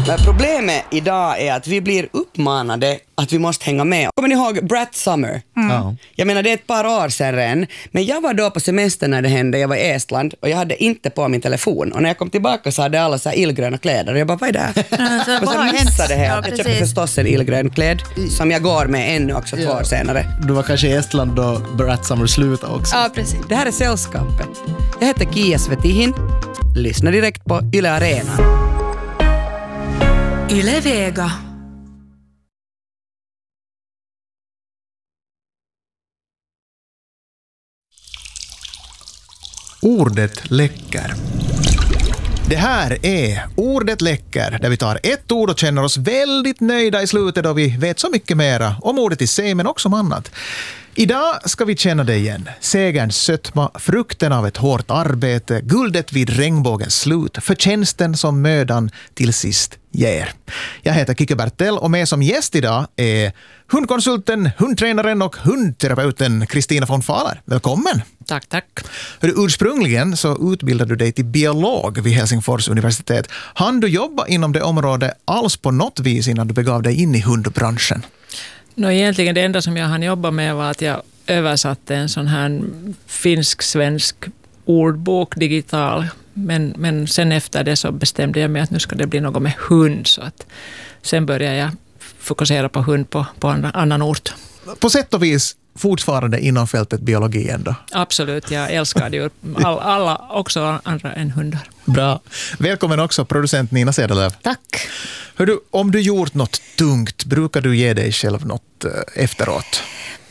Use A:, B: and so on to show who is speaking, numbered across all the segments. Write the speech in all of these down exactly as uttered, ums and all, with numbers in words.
A: Men problemet idag är att vi blir uppmanade att vi måste hänga med. Kommer ni ihåg Brat Summer?
B: Mm. Ja.
A: Jag menar, det är ett par år sedan redan. Men jag var då på semester när det hände. Jag var i Estland och jag hade inte på min telefon. Och när jag kom tillbaka så hade alla så här illgröna kläder. Och jag bara, vad är det här? Och så missade det här.
C: Ja,
A: jag köpte förstås en illgrön klädd som jag går med ännu också två
B: Ja.
A: år senare.
B: Du var kanske i Estland då Brat Summer slutade också.
C: Ja, precis.
A: Det här är Sällskapet. Jag heter Kia Svetihin. Lyssna direkt på Yle Arena.
D: Yle Vega.
E: Ordet läcker. Det här är Ordet läcker, där vi tar ett ord och känner oss väldigt nöjda i slutet då vi vet så mycket mera om ordet i sig men också om annat. Idag ska vi känna det igen. Segerns sötma, frukten av ett hårt arbete, guldet vid regnbågens slut, förtjänsten som mödan till sist ger. Jag heter Kike Bertel och med som gäst idag är hundkonsulten, hundtränaren och hundterapeuten Kristina von Fahler. Välkommen!
F: Tack, tack.
E: Hör, ursprungligen så utbildade du dig till biolog vid Helsingfors universitet. Han du jobba inom det området alls på något vis innan du begav dig in i hundbranschen?
F: Nå, egentligen det enda som jag hann jobba med var att jag översatte en sån här finsk-svensk ordbok digital. Men, men sen efter det så bestämde jag mig att nu ska det bli något med hund. Så att sen började jag fokusera på hund på, på en annan ort.
E: På sätt och vis fortfarande inom fältet biologi ändå.
F: Absolut, jag älskar ju all, alla, också andra än hundar.
E: Bra. Välkommen också producent Nina Cederlöf.
C: Tack.
E: Hör du, om du gjort något tungt, brukar du ge dig själv något äh, efteråt?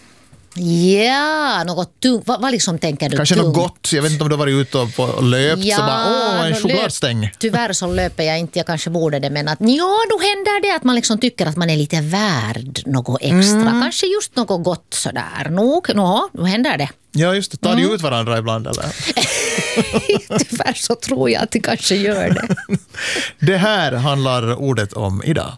C: Ja, något tungt. Vad, vad liksom tänker du
E: Kanske
C: tungt?
E: något gott. Jag vet inte om du har varit ute och, och löpt
C: Ja,
E: så bara, åh, en
C: no,
E: chokladstäng.
C: Löp, tyvärr så löper jag inte, jag kanske borde det, men att ja, då händer det att man liksom tycker att man är lite värd något extra. Mm. Kanske just något gott sådär. Nog, no, då händer det.
E: Ja, just det. Tar
C: Mm.
E: du ut varandra ibland, eller?
C: Tyvärr så tror jag att det kanske gör det.
E: Det här handlar ordet om idag.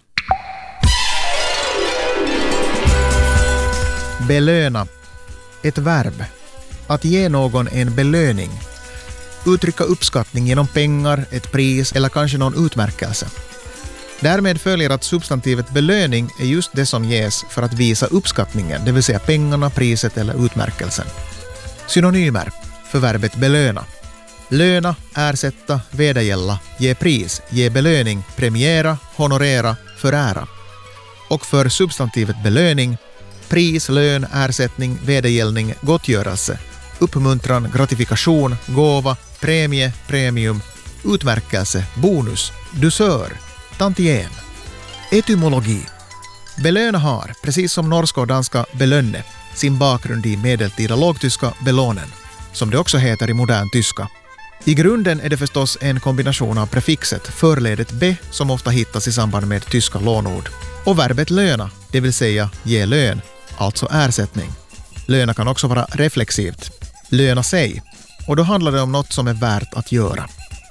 E: Belöna. Ett verb. Att ge någon en belöning. Uttrycka uppskattning genom pengar, ett pris eller kanske någon utmärkelse. Därmed följer att substantivet belöning är just det som ges för att visa uppskattningen, det vill säga pengarna, priset eller utmärkelsen. Synonymer för verbet belöna. Löna, ersätta, vedergälla, ge pris, ge belöning, premiera, honorera, förära. Och för substantivet belöning, pris, lön, ersättning, vedergällning, gottgörelse, uppmuntran, gratifikation, gåva, premie, premium, utmärkelse, bonus, dusör, tantiem. Etymologi. Belöna har, precis som norska och danska belönne, sin bakgrund i medeltida lågtyska belånen, som det också heter i modern tyska. I grunden är det förstås en kombination av prefixet förledet be som ofta hittas i samband med tyska lånord och verbet löna, det vill säga ge lön, alltså ersättning. Löna kan också vara reflexivt, löna sig, och då handlar det om något som är värt att göra.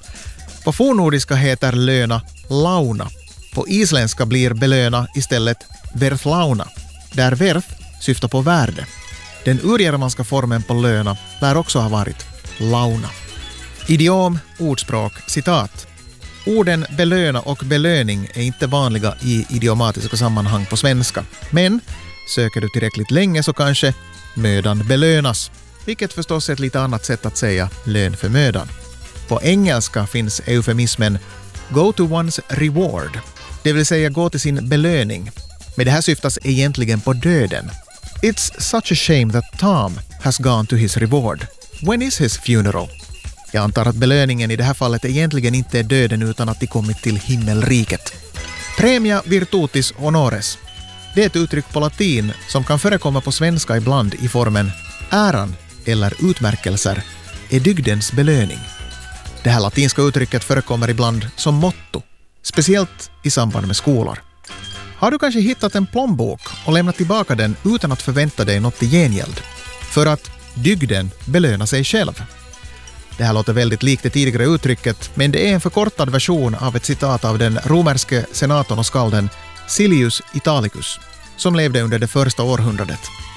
E: På fornnordiska heter löna launa. På isländska blir belöna istället verthlauna, där verth syftar på värde. Den urgermanska formen på löna lär också ha varit launa. Idiom, ordspråk, citat. Orden belöna och belöning är inte vanliga i idiomatiska sammanhang på svenska. Men söker du tillräckligt länge så kanske mödan belönas. Vilket förstås är ett lite annat sätt att säga lön för mödan. På engelska finns eufemismen go to one's reward. Det vill säga gå till sin belöning. Men det här syftas egentligen på döden. It's such a shame that Tom has gone to his reward. When is his funeral? Jag antar att belöningen i det här fallet egentligen inte är döden utan att de kommit till himmelriket. Premia virtutis honores. Det är ett uttryck på latin som kan förekomma på svenska ibland i formen äran eller utmärkelser är dygdens belöning. Det här latinska uttrycket förekommer ibland som motto, speciellt i samband med skolor. Har du kanske hittat en plånbok och lämnat tillbaka den utan att förvänta dig något i gengäld? För att dygden belönar sig själv. Det här låter väldigt likt det tidigare uttrycket, men det är en förkortad version av ett citat av den romerske senatorn och skalden Silius Italicus, som levde under det första århundradet.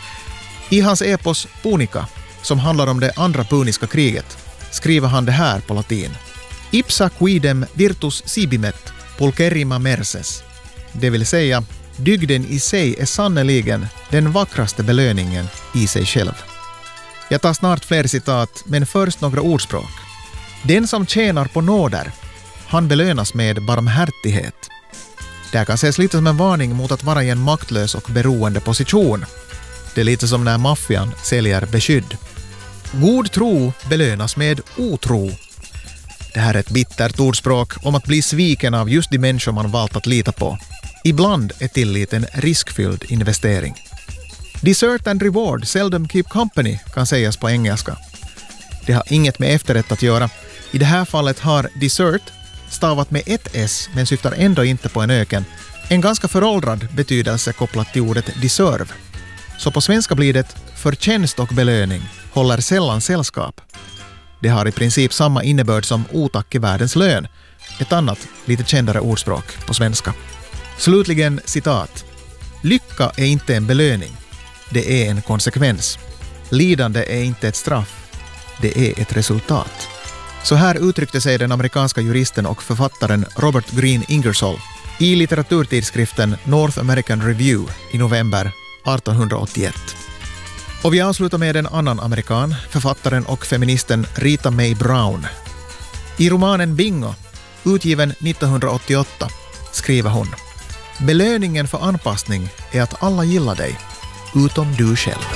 E: I hans epos Punica, som handlar om det andra puniska kriget, skriver han det här på latin. Ipsa quidem virtus sibimet, pulcherrima merces. Det vill säga, dygden i sig är sannoliken den vackraste belöningen i sig själv. Jag tar snart fler citat, men först några ordspråk. Den som tjänar på nåder, han belönas med barmhärtighet. Det här kan ses lite som en varning mot att vara i en maktlös och beroende position. Det är lite som när maffian säljer beskydd. God tro belönas med otro. Det här är ett bittert ordspråk om att bli sviken av just de människor man valt att lita på. Ibland är tillit en riskfylld investering. Desert and reward seldom keep company kan sägas på engelska. Det har inget med efterrätt att göra. I det här fallet har dessert, stavat med ett S men syftar ändå inte på en öken, en ganska föråldrad betydelse kopplat till ordet deserve. Så på svenska blir det förtjänst och belöning, håller sällan sällskap. Det har i princip samma innebörd som otack i världens lön, ett annat, lite kändare ordspråk på svenska. Slutligen citat. Lycka är inte en belöning, det är en konsekvens. Lidande är inte ett straff, det är ett resultat. Så här uttryckte sig den amerikanska juristen och författaren Robert Greene Ingersoll i litteraturtidskriften North American Review i november arton åttioett. Och vi avslutar med en annan amerikan, författaren och feministen Rita Mae Brown. I romanen Bingo, utgiven nittonhundraåttioåtta, skriver hon: belöningen för anpassning är att alla gillar dig, utom du själv.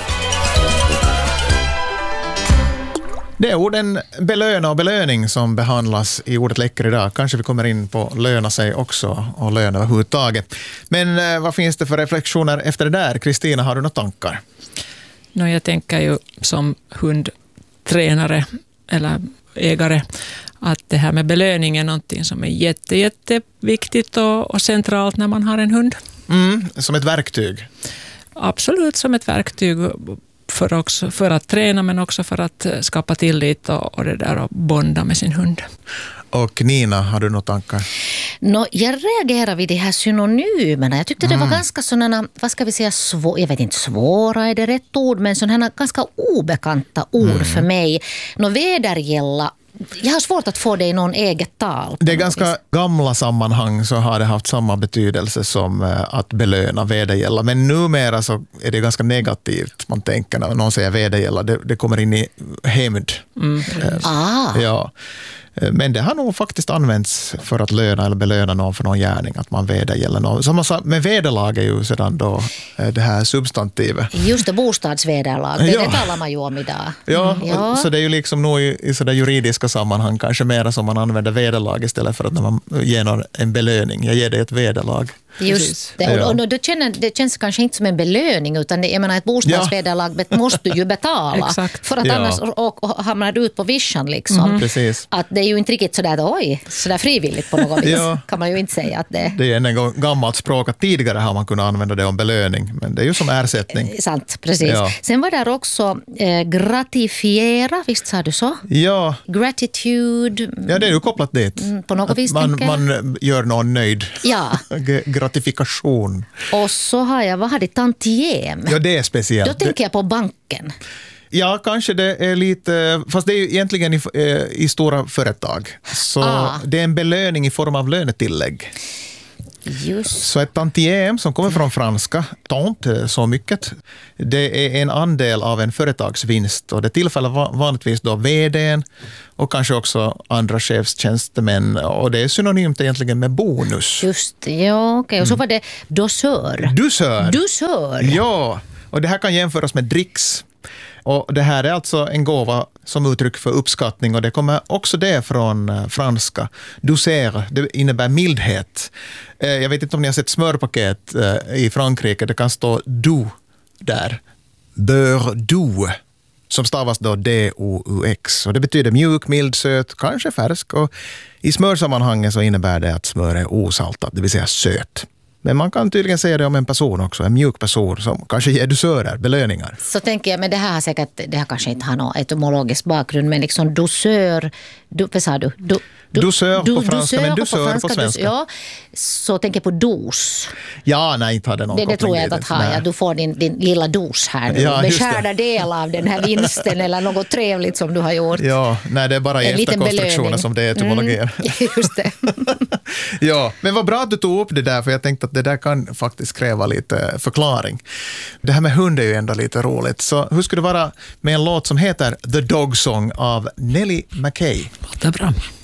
E: Det är orden belöna och belöning som behandlas i ordet läcker idag. Kanske vi kommer in på löna sig också och löna överhuvudtaget. Men eh, vad finns det för reflektioner efter det där? Kristina, har du några tankar?
F: No, jag tänker ju som hundtränare eller ägare att det här med belöning är någonting som är jätte, jätteviktigt och, och centralt när man har en hund.
E: Mm, som ett verktyg?
F: Absolut, som ett verktyg för, också, för att träna men också för att skapa tillit och, och det där och bonda med sin hund. Och
E: Nina, har du några tankar?
C: No, jag reagerar vid de här synonymerna. Jag tyckte det var mm. ganska sådana, vad ska vi säga, svå, jag vet inte, svåra är det rätt ord, men sådana ganska obekanta ord mm. för mig. No, vedergälla, jag har svårt att få det i någon eget tal.
E: Det är ganska vis. Gamla sammanhang så har det haft samma betydelse som att belöna, vedergälla. Men numera så är det ganska negativt. Man tänker när någon säger vedergälla, det, det kommer in i hämnd. Mm.
C: Ah.
E: Ja. Men det har nog faktiskt använts för att löna eller belöna någon för någon gärning, att man vedergäller någon. Som man sa, med vederlag är ju sedan då det här substantivet.
C: Just det, bostadsvederlag, det, ja. Det talar man ju om idag.
E: Ja, mm. ja. Så det är ju liksom nog i, i sådär juridiska sammanhang kanske mer som man använder vederlag istället för att när man ger någon en belöning. Jag ger dig ett vederlag.
C: Just det, och, och, och det, känner, det känns kanske inte som en belöning utan det, jag menar, ett bostadsvederlag ja. måste du ju betala för att ja. annars och, och hamnar du ut på vischan liksom.
E: Mm. Precis.
C: Att det är ju inte riktigt sådär, oj, sådär frivilligt på något vis ja. kan man ju inte säga att det...
E: Det är en gammalt språk att tidigare har man kunnat använda det om belöning, men det är ju som ersättning.
C: Sant, precis. Ja. Sen var det också eh, gratifiera, visst sa du så?
E: Ja.
C: Gratitude.
E: Ja, det är ju kopplat dit.
C: Mm, på något vis,
E: man, man gör någon nöjd.
C: Ja.
E: Gratifikation.
C: Och så har jag, vad har det, tantiem?
E: Ja, det är speciellt.
C: Då tänker jag på banken.
E: Ja, kanske det är lite, fast det är ju egentligen i, i stora företag. Så ah. det är en belöning i form av lönetillägg.
C: Just.
E: Så ett tantiem som kommer från franska, tant, så mycket, det är en andel av en företagsvinst och det tillfäller vanligtvis då vdn och kanske också andra chefstjänstemän och det är synonymt egentligen med bonus.
C: Just, ja okej. Okay. Och så var det dosör.
E: Dusör.
C: Dusör.
E: Ja, och det här kan jämföras med dricks. Och det här är alltså en gåva som uttryck för uppskattning och det kommer också det från franska. Douceur, det innebär mildhet. Jag vet inte om ni har sett smörpaket i Frankrike, det kan stå doux där. Beurre doux, som stavas då D O U X. Och det betyder mjuk, mild, söt, kanske färsk. Och i smörsammanhanget så innebär det att smör är osaltat, det vill säga söt. Men man kan tydligen säga det om en person också, en mjuk person som kanske ger dusörer, belöningar.
C: Så tänker jag, men det här har säkert, det här kanske inte har någon etymologisk bakgrund, men liksom dusör, du, vad sa du? du Du,
E: dusör
C: du,
E: på franska,
C: dusör
E: men dusör på,
C: franska,
E: svenska.
C: Dus, ja, så tänker på dos.
E: Ja, nej, inte har det någon
C: Det, det tror jag
E: koppling
C: att ha, ja, du får din, din lilla dos här nu.
E: Ja, just det.
C: Beskärda del av den här vinsten eller något trevligt som du har gjort.
E: Ja, nej, det är bara i
C: En liten
E: efterkonstruktioner
C: belöning.
E: som det är etymologier.
C: Mm, just det.
E: Ja, men vad bra att du tog upp det där, för jag tänkte att det där kan faktiskt kräva lite förklaring. Det här med hund är ju ändå lite roligt. Så hur skulle det vara med en låt som heter The Dog Song av Nellie McKay?
F: Låter bra.